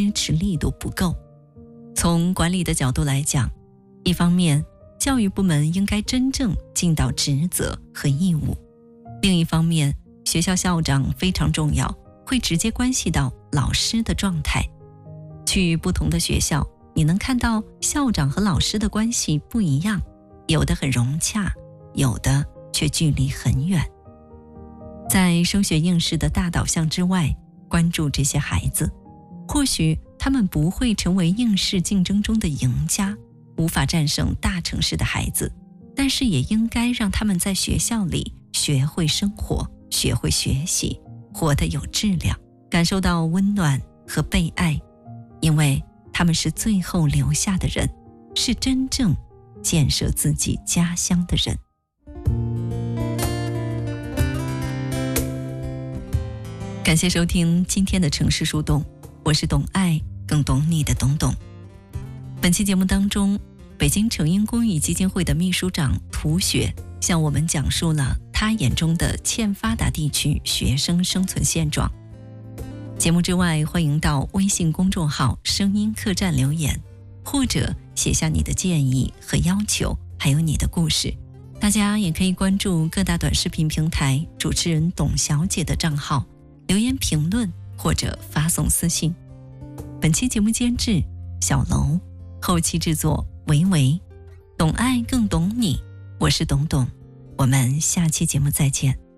支持力度不够。从管理的角度来讲，一方面教育部门应该真正尽到职责和义务，另一方面学校校长非常重要，会直接关系到老师的状态。去不同的学校，你能看到校长和老师的关系不一样，有的很融洽，有的却距离很远。在升学应试的大导向之外，关注这些孩子，或许他们不会成为应试竞争中的赢家，无法战胜大城市的孩子，但是也应该让他们在学校里学会生活，学会学习，活得有质量，感受到温暖和被爱，因为他们是最后留下的人，是真正建设自己家乡的人。感谢收听今天的城市树洞，我是懂爱更懂你的董董。本期节目当中，北京成英公益基金会的秘书长涂雪向我们讲述了他眼中的欠发达地区学生生存现状。节目之外，欢迎到微信公众号声音客栈留言，或者写下你的建议和要求，还有你的故事。大家也可以关注各大短视频平台主持人董小姐的账号，留言评论或者发送私信。本期节目监制小楼，后期制作维维，懂爱更懂你，我是董董，我们下期节目再见。